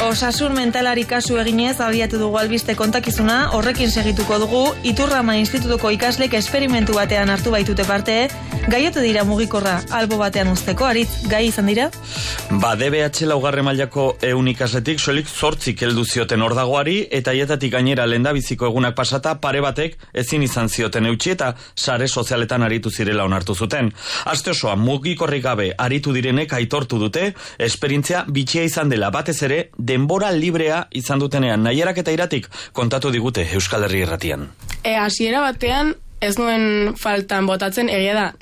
Osasun mentalari kasu eginez abiatu dugu albiste kontakizuna, horrekin segituko dugu, Iturrama Institutuko ikaslek esperimentu batean hartu baitute parte, gaiote dira mugikorra albo batean uzteko, Aritz, gai izan dira? DBH laugarren mailako 100 ikasletik soilik 8 heldu zioten ordagoari, eta haietatik gainera lehendabiziko egunak pasata pare batek ezin izan zioten eutsi eta sare sozialetan aritu zirela onartu zuten. Aste osoa mugikorrik gabe aritu direnek aitortu dute, esperientzia bitxia izan dela, batez ere denbora librea izan dutenean. Naierak eta Iratik kontatu digute Euskal Herri Irratian. Hasiera batean ez nuen faltan botatzen, egia da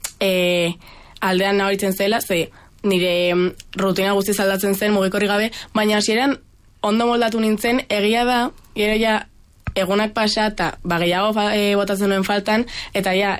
aldean nabaritzen zela, ze nire rutina guztiz aldatzen zen mugikorri gabe, baina hasieran ondo moldatu nintzen, egia da, gero ja egunak pasa eta gehiago botatzen nuen faltan, eta ja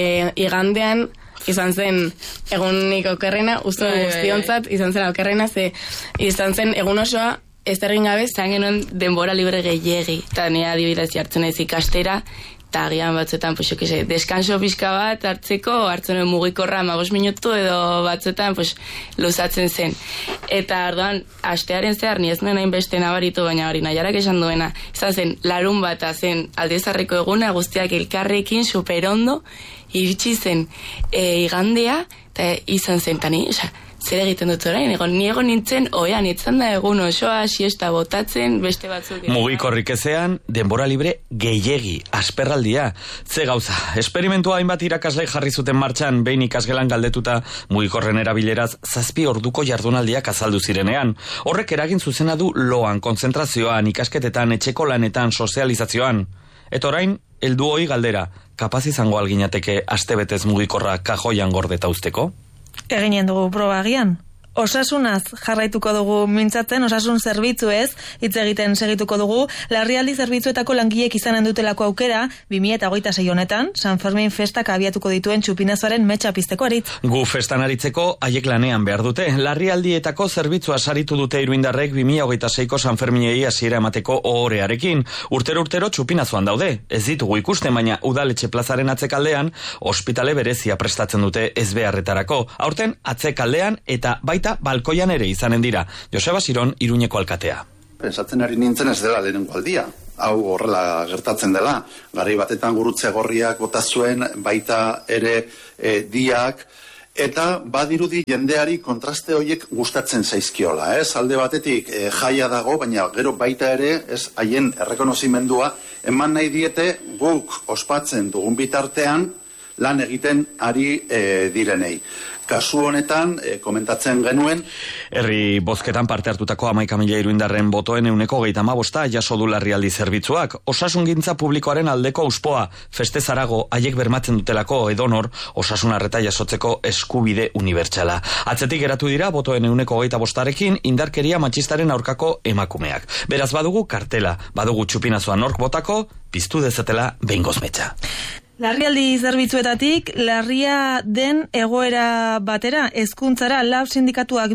igandean izan zen egunik okerrena, uste guztiontzat, izan zen okerrena, ze izan zen egun osoa, ez dergin gabe, zan genuen denbora libre gehiegi, eta nire adibidez jartzen ez ikastera, eta agian batzuetan, deskanso pixka bat hartzen nuen mugikorra 15 minutu edo batzuetan luzatzen zen. Eta orduan, astearen zehar, ni ez nuen hainbeste nabaritu, baina hori Naiarak esan duena, izan zen larun bat zen aldezarreko eguna, guztiak elkarrekin, superondo, iritsi zen igandea, eta izan zen, eta ni, zer egiten dut orain, ni egon nintzen, oean, itzan da egun osoa, siesta botatzen, beste batzuk. Mugikorrik ezean, denbora libre gehiegi, asperraldia. Ze gauza, esperimentua hainbat irakaslek jarri zuten martxan, behin ikasgelan galdetuta mugikorren erabileraz 7 orduko jardunaldiak azaldu zirenean. Horrek eragin zuzena du loan, konzentrazioan, ikasketetan, etxeko lanetan, sozializazioan. Eta orain, heldu hoi galdera, kapaz izango alginateke astebetez mugikorra kajoian gordeta usteko? Eginen dugu proba agian. Osasunaz jarraituko dugu mintzatzen, osasun zerbitzuez hitz egiten segituko dugu. Larrialdi zerbitzuetako langileek izanen dutelako aukera 2026 honetan San Fermin festak abiatuko dituen txupinazoaren metxa pizteko, Aritz. Gu festan aritzeko haiek lanean behar dute. Larrialdietako zerbitzua saritu dute iruindarrek 2026ko San Ferminei hasiera emateko ohorearekin. Urtero txupinazoan daude. Ez ditugu ikusten, baina udaletxe plazaren atzekaldean ospitale berezia prestatzen dute ezbeharretarako. Aurten atzekaldean eta baita balkoian ere izanen dira. Joseba Siron, Iruñeko alkatea. Pensatzen ari nintzen ez dela lehenengo aldia. Hau horrela gertatzen dela. Garai batetan gurutze gorriak bota zuen, baita ere diak, eta badirudi jendeari kontraste horiek gustatzen zaizkiola. Alde batetik jaia dago, baina gero baita ere haien errekonozimendua eman nahi diete guk ospatzen dugun bitartean lan egiten ari direnei. Kasu honetan, komentatzen genuen, herri bozketan parte hartutako 11.000 iruindarren botoen 35% jaso du larrialdi zerbitzuak. Osasungintza publikoaren aldeko auspoa, festezarago haiek bermatzen dutelako edonor osasun arreta jasotzeko eskubide unibertsala. Atzetik geratu dira botoen 25%rekin indarkeria matxistaren aurkako emakumeak. Beraz badugu kartela, badugu txupinazoa nork botako, piztu dezatela behingoz metxa. Larrialdi zerbitzuetatik, larria den egoera batera, hezkuntzara LAB sindikatuak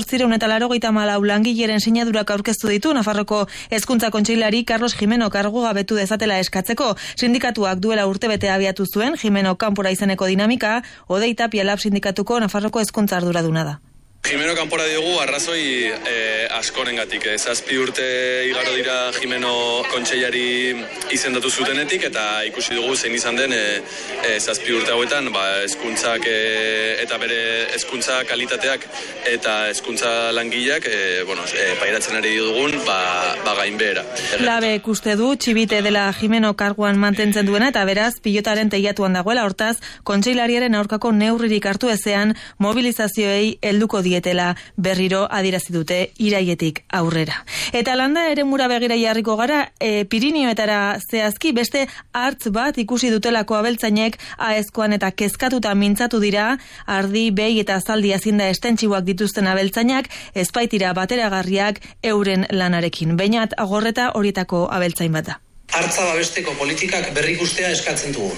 1884 langileren sinadurak aurkeztu ditu Nafarroko Hezkuntza Kontseilari Carlos Jimeno kargu gabetu dezatela eskatzeko. Sindikatuak duela urtebete abiatu zuen, Jimeno kanpora izeneko dinamika, Odei Tapia LAB sindikatuko Nafarroko hezkuntza arduraduna da. Jimeno kanpora diogu arrazoi askorengatik. 7 urte igaro dira Jimeno kontseilari izendatu zutenetik, eta ikusi dugu zein izan den 7 urte hauetan hezkuntzak eta bere hezkuntza kalitateak eta hezkuntza langileak pairatzen ari dugun gainbehera. Labek uste du txibite dela Jimeno karguan mantentzen duena, eta beraz pilotaren teilatuan dagoela, hortaz kontseilariaren aurkako neurririk hartu ezean mobilizazioei helduko dietela berriro adierazi dute iraietik aurrera. Eta landa eremura begira jarriko gara, Pirinioetara zehazki beste hartz bat ikusi dutelako abeltzainek aezkoan eta kezkatuta mintzatu dira, ardi, behi eta zaldi azinda estentsiboak dituzten abeltzainak ezpaitira bateragarriak euren lanarekin. Beinat Agorreta horietako abeltzain bat da. Hartza babesteko politikak berrikustea eskatzen dugu.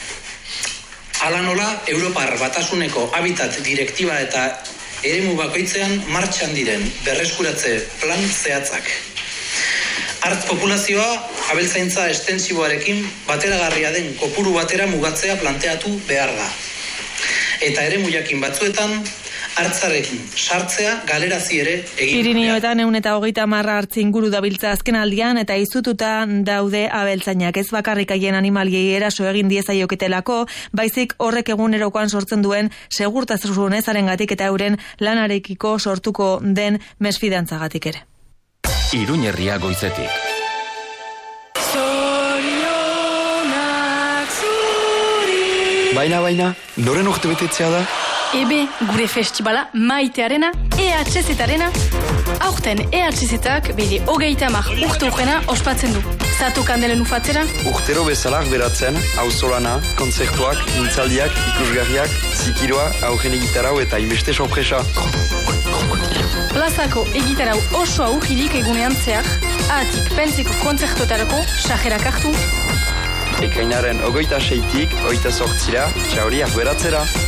Hala nola, Europar Batasuneko Habitat Direktiba eta eremu bakoitzean martxan diren berreskuratze plan zehatzak. Hartz populazioa abeltzaintza estensiboarekin bateragarria den kopuru batera mugatzea planteatu behar da. Eta eremu jakin batzuetan hartzarekin sartzea galerazi ere egin. Pirinioetan 130 hartzi inguru dabiltza azken aldian eta izututa daude abeltzainak. Ez bakarrik haien animaliei eraso egin diezaioketelako, baizik horrek egunerokoan sortzen duen segurtasun ezarengatik eta euren lanarekiko sortuko den mesfidantzagatik ere. Iruñerria goizetik. Baina, noren urte betetzea da? Ebe, gure festivala maitearena, EHZ-arena. Aurten EHZ-ak bere 30 urte urrena ospatzen du. Zatu kandelen ufatzera? Urtero bezalak beratzen, auzolana, kontzertuak, mintzaldiak, ikusgarriak, zikiroa, aurren egitarau eta inbeste sorpresa. Plazako egitarau osoa urrilik egunean zehar, ahatik pentseko kontzertuetarako sajerak hartu. Ekainaren 26-tik 28-ra, txauriak beratzera.